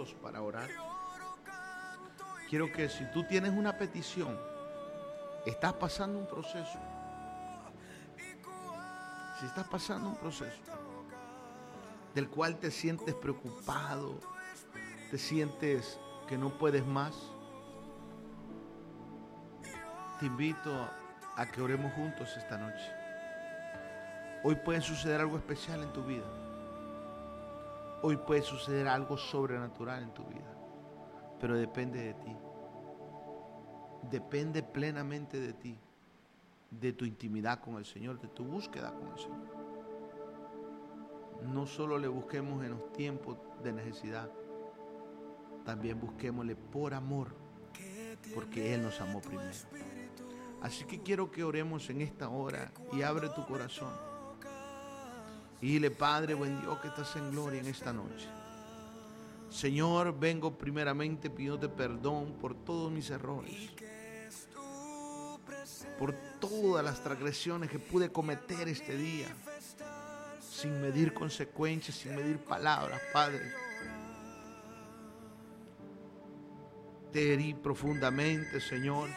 juntos para orar. Quiero que si tú tienes una petición, estás pasando un proceso, si estás pasando un proceso del cual te sientes preocupado, te sientes que no puedes más, te invito a que oremos juntos esta noche. Hoy puede suceder algo especial en tu vida. Hoy puede suceder algo sobrenatural en tu vida, pero depende de ti. Depende plenamente de ti, de tu intimidad con el Señor, de tu búsqueda con el Señor. No solo le busquemos en los tiempos de necesidad, también busquémosle por amor, porque Él nos amó primero. Así que quiero que oremos en esta hora y abre tu corazón. Y dile: Padre, buen Dios que estás en gloria en esta noche. Señor, vengo primeramente pidiéndote perdón por todos mis errores, por todas las transgresiones que pude cometer este día, sin medir consecuencias, sin medir palabras, Padre. Te herí profundamente, Señor.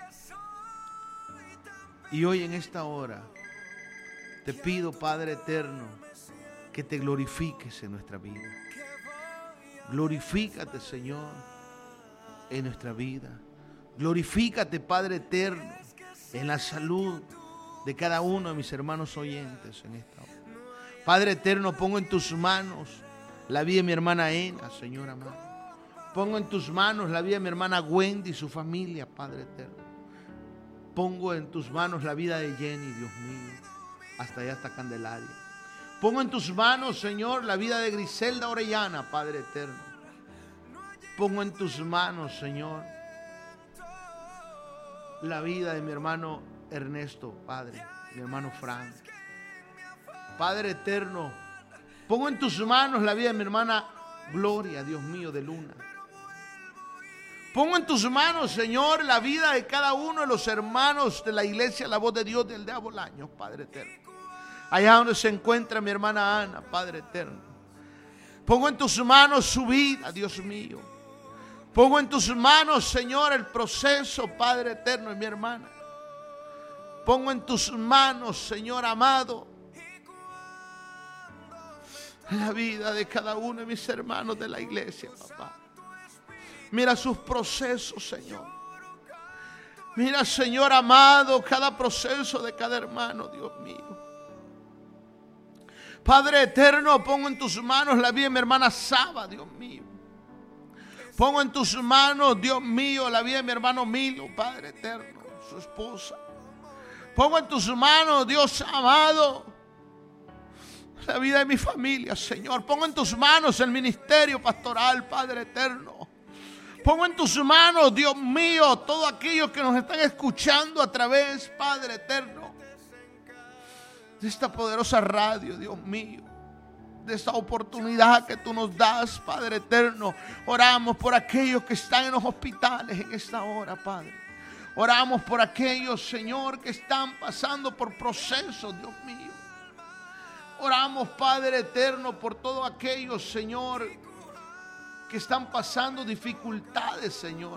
Y hoy en esta hora te pido, Padre eterno, que te glorifiques en nuestra vida. Glorifícate, Señor, en nuestra vida. Glorifícate, Padre eterno, en la salud de cada uno de mis hermanos oyentes en esta hora. Padre eterno, pongo en tus manos la vida de mi hermana Ena, Señor amado. Pongo en tus manos la vida de mi hermana Wendy y su familia, Padre eterno. Pongo en tus manos la vida de Jenny, Dios mío, hasta allá, hasta Candelaria. Pongo en tus manos, Señor, la vida de Griselda Orellana, Padre eterno. Pongo en tus manos, Señor, la vida de mi hermano Ernesto, Padre, mi hermano Frank. Padre eterno, pongo en tus manos la vida de mi hermana Gloria, Dios mío, de Luna. Pongo en tus manos, Señor, la vida de cada uno de los hermanos de la iglesia La Voz de Dios del de Bolaños, Padre eterno. Allá donde se encuentra mi hermana Ana, Padre eterno. Pongo en tus manos su vida, Dios mío. Pongo en tus manos, Señor, el proceso, Padre eterno, de mi hermana. Pongo en tus manos, Señor amado, la vida de cada uno de mis hermanos de la iglesia, papá. Mira sus procesos, Señor. Mira, Señor amado, cada proceso de cada hermano, Dios mío. Padre eterno, pongo en tus manos la vida de mi hermana Saba, Dios mío. Pongo en tus manos, Dios mío, la vida de mi hermano Milo, Padre eterno, su esposa. Pongo en tus manos, Dios amado, la vida de mi familia, Señor. Pongo en tus manos el ministerio pastoral, Padre eterno. Pongo en tus manos, Dios mío, todos aquellos que nos están escuchando a través, Padre eterno, de esta poderosa radio, Dios mío, de esta oportunidad que tú nos das, Padre eterno. Oramos por aquellos que están en los hospitales en esta hora, Padre. Oramos por aquellos, Señor, que están pasando por procesos, Dios mío. Oramos, Padre eterno, por todos aquellos, Señor, que están pasando dificultades, Señor.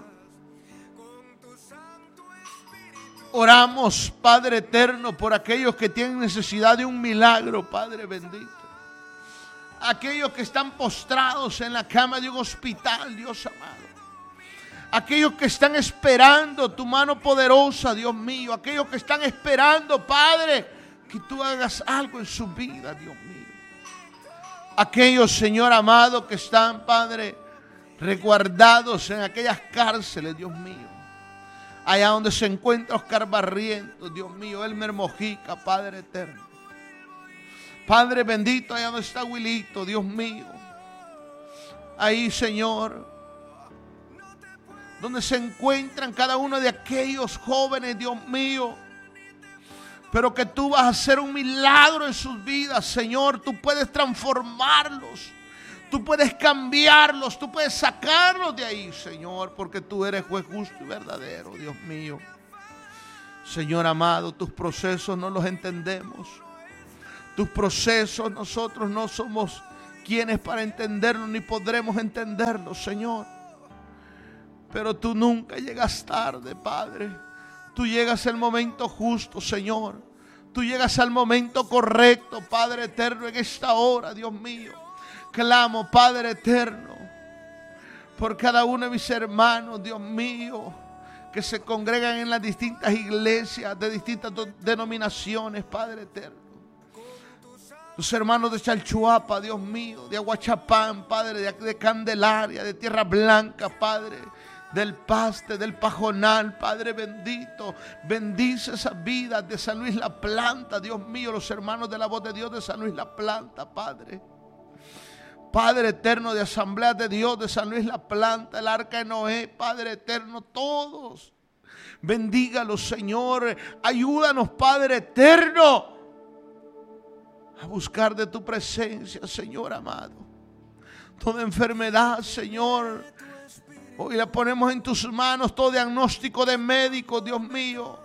Oramos, Padre eterno, por aquellos que tienen necesidad de un milagro, Padre bendito. Aquellos que están postrados en la cama de un hospital, Dios amado. Aquellos que están esperando tu mano poderosa, Dios mío. Aquellos que están esperando, Padre, que tú hagas algo en su vida, Dios mío. Aquellos, Señor amado, que están, Padre, resguardados en aquellas cárceles, Dios mío. Allá donde se encuentra Oscar Barrientos, Dios mío, Elmer Mojica, Padre eterno. Padre bendito, allá donde está Wilito, Dios mío. Ahí, Señor, donde se encuentran cada uno de aquellos jóvenes, Dios mío. Pero que tú vas a hacer un milagro en sus vidas, Señor. Tú puedes transformarlos. Tú puedes cambiarlos. Tú puedes sacarlos de ahí, Señor. Porque tú eres juez justo y verdadero, Dios mío. Señor amado, tus procesos no los entendemos. Tus procesos nosotros no somos quienes para entenderlo ni podremos entenderlo, Señor. Pero tú nunca llegas tarde, Padre. Tú llegas al momento justo, Señor. Tú llegas al momento correcto, Padre eterno, en esta hora, Dios mío. Clamo, Padre eterno, por cada uno de mis hermanos, Dios mío, que se congregan en las distintas iglesias de distintas denominaciones, Padre eterno. Los hermanos de Chalchuapa, Dios mío, de Aguachapán, Padre, de Candelaria, de Tierra Blanca, Padre, del Paste, del Pajonal, Padre bendito. Bendice esas vidas de San Luis La Planta, Dios mío, los hermanos de la Voz de Dios de San Luis La Planta, Padre. Padre eterno, de Asamblea de Dios de San Luis La Planta, el Arca de Noé, Padre eterno, todos. Bendígalos, Señor. Ayúdanos, Padre eterno, a buscar de tu presencia, Señor amado. Toda enfermedad, Señor, hoy la ponemos en tus manos. Todo diagnóstico de médico, Dios mío,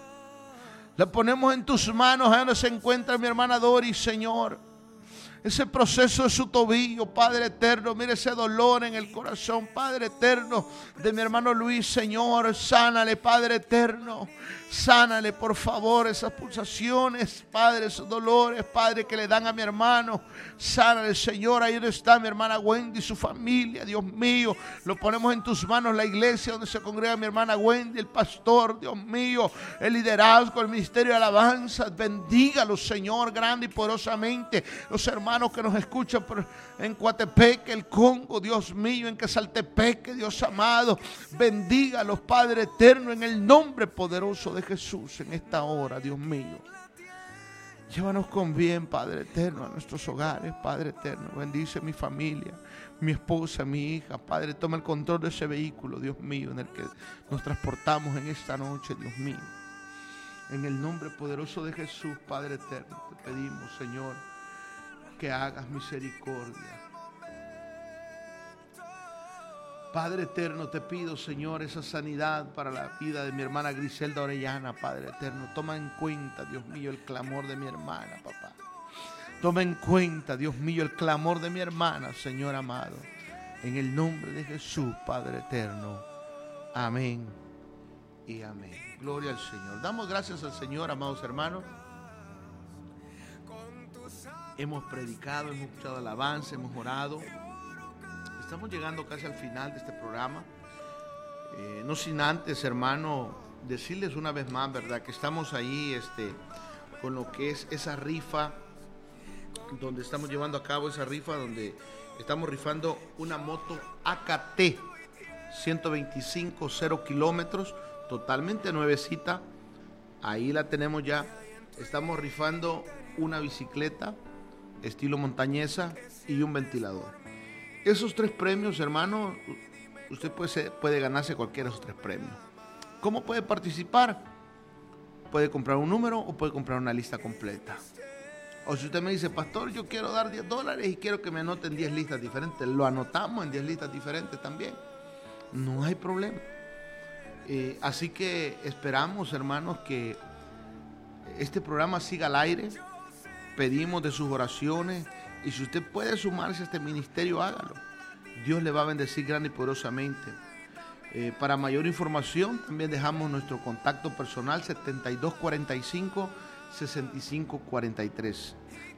la ponemos en tus manos. Ahí donde se encuentra mi hermana Doris, Señor. Ese proceso de su tobillo, Padre eterno, mire ese dolor en el corazón, Padre eterno, de mi hermano Luis, Señor, sánale, Padre eterno, sánale, por favor, esas pulsaciones, Padre, esos dolores, Padre, que le dan a mi hermano, sánale, Señor. Ahí donde está mi hermana Wendy y su familia, Dios mío, lo ponemos en tus manos, la iglesia donde se congrega mi hermana Wendy, el pastor, Dios mío, el liderazgo, el ministerio de alabanza. Bendígalos, Señor, grande y poderosamente. Los hermanos que nos escuchan en Coatepeque, el Congo, Dios mío, en Quesaltepeque, Dios amado, bendígalos, Padre eterno, en el nombre poderoso de Jesús en esta hora, Dios mío. Llévanos con bien, Padre eterno, a nuestros hogares, Padre eterno. Bendice mi familia, mi esposa, mi hija, Padre. Toma el control de ese vehículo, Dios mío, en el que nos transportamos en esta noche, Dios mío. En el nombre poderoso de Jesús, Padre eterno, te pedimos, Señor, que hagas misericordia. Padre eterno, te pido, Señor, esa sanidad para la vida de mi hermana Griselda Orellana, Padre eterno. Toma en cuenta, Dios mío, el clamor de mi hermana, papá. Toma en cuenta, Dios mío, el clamor de mi hermana, Señor amado. En el nombre de Jesús, Padre eterno. Amén y amén. Gloria al Señor. Damos gracias al Señor, amados hermanos. Hemos predicado, hemos escuchado alabanza, hemos orado. Estamos llegando casi al final de este programa. No sin antes, hermano, decirles una vez más, ¿verdad? Que estamos ahí con lo que es esa rifa, donde estamos llevando a cabo esa rifa, donde estamos rifando una moto AKT 125 0 kilómetros, totalmente nuevecita. Ahí la tenemos ya. Estamos rifando una bicicleta estilo montañesa y un ventilador. Esos 3 premios, hermano, usted puede ganarse cualquiera de esos 3 premios. ¿Cómo puede participar? Puede comprar un número o puede comprar una lista completa. O si usted me dice, pastor, yo quiero dar $10 y quiero que me anoten 10 listas diferentes, lo anotamos en 10 listas diferentes también. No hay problema. Así que esperamos, hermanos, que este programa siga al aire. Pedimos de sus oraciones, y si usted puede sumarse a este ministerio, hágalo. Dios le va a bendecir grande y poderosamente. Para mayor información también dejamos nuestro contacto personal 7245-6543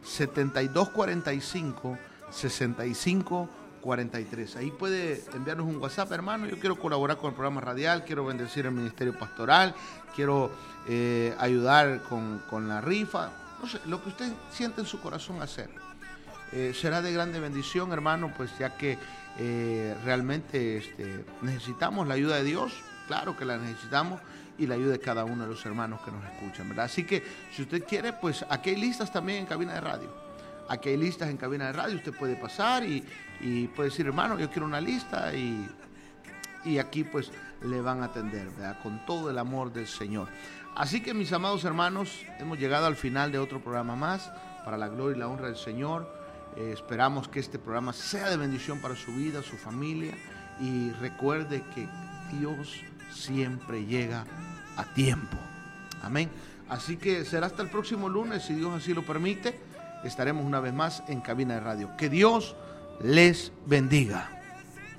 7245-6543. Ahí puede enviarnos un WhatsApp, hermano. Yo quiero colaborar con el programa radial, quiero bendecir el ministerio pastoral, quiero ayudar con la rifa. No sé, lo que usted siente en su corazón hacer. Será de grande bendición, hermano, pues ya que realmente necesitamos la ayuda de Dios. Claro que la necesitamos, y la ayuda de cada uno de los hermanos que nos escuchan, ¿verdad? Así que si usted quiere, pues aquí hay listas también en cabina de radio. Aquí hay listas en cabina de radio. Usted puede pasar y puede decir, hermano, yo quiero una lista, y aquí pues le van a atender, ¿verdad? Con todo el amor del Señor. Así que, mis amados hermanos, hemos llegado al final de otro programa más, para la gloria y la honra del Señor. Esperamos que este programa sea de bendición para su vida, su familia, y recuerde que Dios siempre llega a tiempo. Amén. Así que será hasta el próximo lunes, si Dios así lo permite. estaremos una vez más en Cabina de Radio. Que Dios les bendiga.